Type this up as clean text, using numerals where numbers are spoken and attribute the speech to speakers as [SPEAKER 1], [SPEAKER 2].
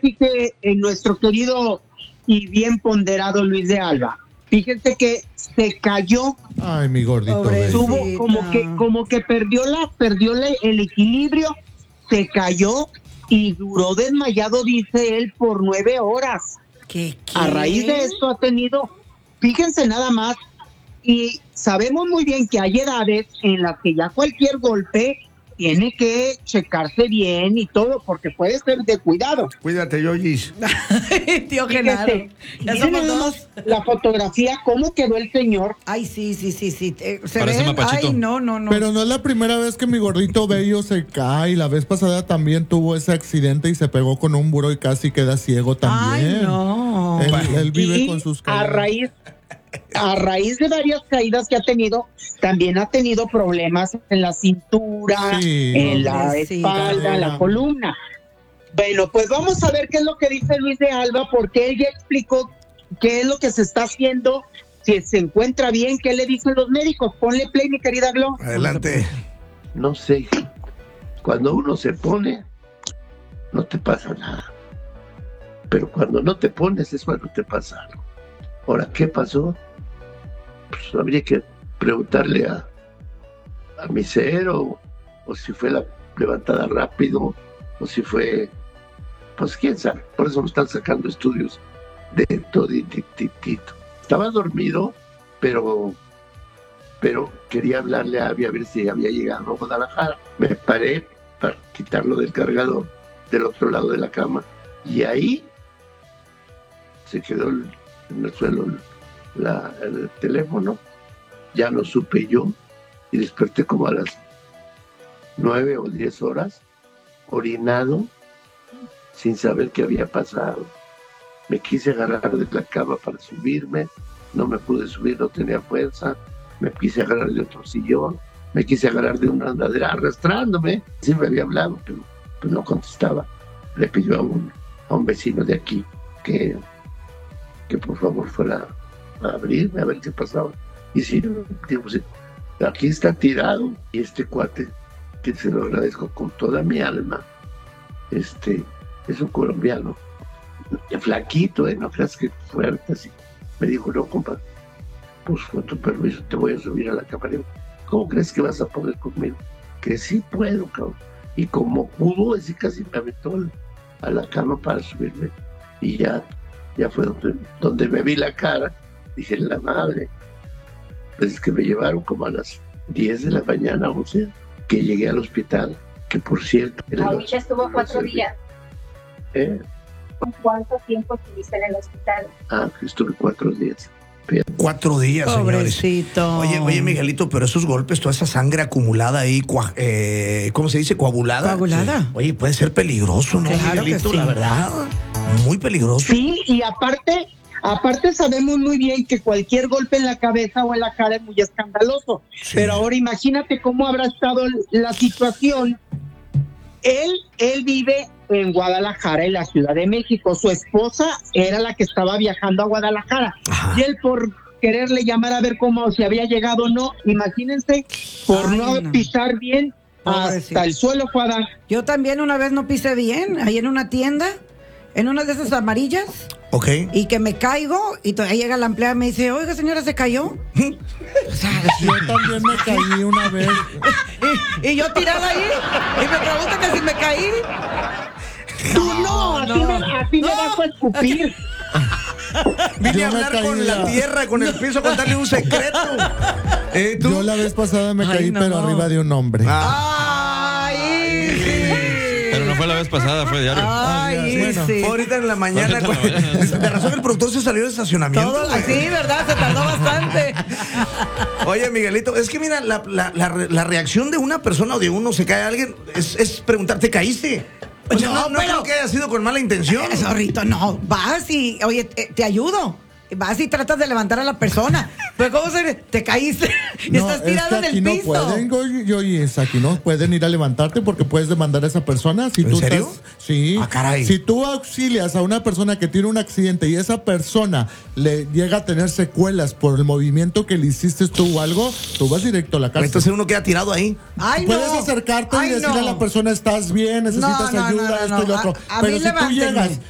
[SPEAKER 1] sí que nuestro querido y bien ponderado Luis de Alba, fíjense que se cayó.
[SPEAKER 2] Ay, mi gordito.
[SPEAKER 1] Tuvo como que perdió el equilibrio, se cayó y duró desmayado, dice él, por 9 horas.
[SPEAKER 3] ¿Qué?
[SPEAKER 1] A raíz de esto ha tenido, fíjense nada más, y sabemos muy bien que hay edades en las que ya cualquier golpe tiene que checarse bien y todo, porque puede ser de cuidado.
[SPEAKER 4] Cuídate, Yoyis.
[SPEAKER 3] Tío Genaro. Ya somos dos.
[SPEAKER 1] La fotografía, cómo quedó el señor.
[SPEAKER 3] Ay, sí. ¿Se
[SPEAKER 5] Parece
[SPEAKER 3] ven?
[SPEAKER 5] Mapachito.
[SPEAKER 3] Ay, no.
[SPEAKER 2] Pero no es la primera vez que mi gordito bello se cae. La vez pasada también tuvo ese accidente y se pegó con un burro y casi queda ciego también.
[SPEAKER 3] Ay, no.
[SPEAKER 2] Él vive
[SPEAKER 1] Y
[SPEAKER 2] con sus
[SPEAKER 1] a
[SPEAKER 2] caídas.
[SPEAKER 1] raíz de varias caídas que ha tenido, también ha tenido problemas en la cintura,
[SPEAKER 2] Sí,
[SPEAKER 1] en la
[SPEAKER 3] pobrecita.
[SPEAKER 1] espalda, en la columna. Bueno, pues vamos a ver qué es lo que dice Luis de Alba, porque él ya explicó qué es lo que se está haciendo, si se encuentra bien, qué le dicen los médicos. Ponle play, mi querida Glo.
[SPEAKER 4] Adelante.
[SPEAKER 6] No sé, cuando uno se pone, no te pasa nada. Pero cuando no te pones es cuando te pasa algo. Ahora, ¿qué pasó? Pues habría que preguntarle a mi ser o si fue la levantada rápido o si fue, pues quién sabe. Por eso me están sacando estudios de todititito. Estaba dormido, pero quería hablarle a Abby a ver si había llegado a Guadalajara. Me paré para quitarlo del cargador del otro lado de la cama y ahí se quedó en el suelo el teléfono. Ya lo supe yo y desperté como a las 9 o 10 horas, orinado, sin saber qué había pasado. Me quise agarrar de la cama para subirme, no me pude subir, no tenía fuerza. Me quise agarrar de otro sillón, me quise agarrar de una andadera arrastrándome. Sí me había hablado, pero pues no contestaba. Le pidió a un vecino de aquí que por favor fuera a abrirme a ver qué pasaba. Y sí, digo, sí, aquí está tirado. Y este cuate, que se lo agradezco con toda mi alma, es un colombiano, flaquito, no creas que fuerte, así. Me dijo, no, compa, pues con tu permiso te voy a subir a la cama. Digo, ¿cómo crees que vas a poder conmigo? Que sí puedo, cabrón. Y como pudo, ese casi me aventó a la cama para subirme. Y ya fue donde me vi la cara. Dije, la madre. Pues es que me llevaron como a las 10 de la mañana, 11, que llegué al hospital, que por cierto...
[SPEAKER 7] Ahorita estuvo 4 días. ¿Cuánto tiempo estuviste en el hospital?
[SPEAKER 6] Estuve 4 días.
[SPEAKER 4] 4 días,
[SPEAKER 3] Pobrecito.
[SPEAKER 4] señores. Oye, Miguelito, pero esos golpes, toda esa sangre acumulada ahí, ¿cómo se dice? ¿Coagulada?
[SPEAKER 3] ¿Coagulada?
[SPEAKER 4] Sí. Oye, puede ser peligroso, ¿no,
[SPEAKER 3] Claro
[SPEAKER 4] Miguelito?
[SPEAKER 3] que sí.
[SPEAKER 4] La verdad, muy peligroso.
[SPEAKER 1] Sí, y aparte sabemos muy bien que cualquier golpe en la cabeza o en la cara es muy escandaloso.
[SPEAKER 4] Sí.
[SPEAKER 1] Pero ahora imagínate cómo habrá estado la situación. Él vive en Guadalajara, en la Ciudad de México. Su esposa era la que estaba viajando a Guadalajara.
[SPEAKER 4] Ajá.
[SPEAKER 1] Y él, por quererle llamar a ver cómo si había llegado o no, imagínense, por no pisar bien
[SPEAKER 3] Pobrecito.
[SPEAKER 1] hasta el suelo fue a dar.
[SPEAKER 3] Yo también una vez no pisé bien, ahí en una tienda, en una de esas amarillas,
[SPEAKER 4] Ok.
[SPEAKER 3] y que me caigo, y ahí llega la empleada y me dice, oiga, señora, ¿se cayó? O sea,
[SPEAKER 2] Yo también me caí una vez.
[SPEAKER 3] y yo tirada ahí, y me pregunta que si me caí.
[SPEAKER 1] Tú no, así me vas a escupir.
[SPEAKER 4] Vine
[SPEAKER 2] Yo
[SPEAKER 4] a
[SPEAKER 2] me
[SPEAKER 4] hablar
[SPEAKER 2] caí
[SPEAKER 4] con la
[SPEAKER 2] la-
[SPEAKER 4] tierra, con el piso, a contarle un secreto. ¿Tú?
[SPEAKER 2] Yo la vez pasada me
[SPEAKER 3] Ay,
[SPEAKER 2] caí,
[SPEAKER 3] no.
[SPEAKER 2] pero arriba de un hombre.
[SPEAKER 3] ¡Ay, sí!
[SPEAKER 5] Pero no fue la vez pasada, fue diario.
[SPEAKER 3] Ay,
[SPEAKER 2] bueno.
[SPEAKER 3] sí.
[SPEAKER 4] Fue ahorita en la mañana.
[SPEAKER 5] Ahorita en la mañana.
[SPEAKER 4] De razón, el productor se salió del estacionamiento.
[SPEAKER 3] Todo,
[SPEAKER 4] güey.
[SPEAKER 3] sí, ¿verdad? Se tardó bastante.
[SPEAKER 4] Oye, Miguelito, es que mira, la reacción de una persona o de uno se cae a alguien es preguntarte, ¿caíste? O sea, no
[SPEAKER 3] pero-
[SPEAKER 4] creo que haya sido con mala intención.
[SPEAKER 3] Zorrito, no, vas y, oye, te ayudo. Vas y tratas de levantar a la persona. Pero ¿cómo se te caíste? Y
[SPEAKER 2] No,
[SPEAKER 3] estás tirado
[SPEAKER 2] es
[SPEAKER 3] en
[SPEAKER 2] que
[SPEAKER 3] el
[SPEAKER 2] aquí
[SPEAKER 3] piso.
[SPEAKER 2] no pueden, Yoyis, aquí no pueden ir a levantarte porque puedes demandar a esa persona. Si
[SPEAKER 4] ¿En
[SPEAKER 2] tú
[SPEAKER 4] serio?
[SPEAKER 2] Sí.
[SPEAKER 4] Ah, caray.
[SPEAKER 2] Si tú auxilias a una persona que tiene un accidente y esa persona le llega a tener secuelas por el movimiento que le hiciste tú o algo, tú vas directo a la cárcel.
[SPEAKER 4] Entonces uno queda tirado ahí.
[SPEAKER 3] Ay,
[SPEAKER 2] Puedes
[SPEAKER 3] no.
[SPEAKER 2] acercarte
[SPEAKER 3] Ay,
[SPEAKER 2] y decirle
[SPEAKER 3] no.
[SPEAKER 2] a la persona, estás bien, necesitas
[SPEAKER 3] No, no,
[SPEAKER 2] ayuda,
[SPEAKER 3] no,
[SPEAKER 2] esto y lo
[SPEAKER 3] no.
[SPEAKER 2] otro.
[SPEAKER 3] A
[SPEAKER 2] Pero
[SPEAKER 3] mí
[SPEAKER 2] si tú
[SPEAKER 3] levántenme.
[SPEAKER 2] llegas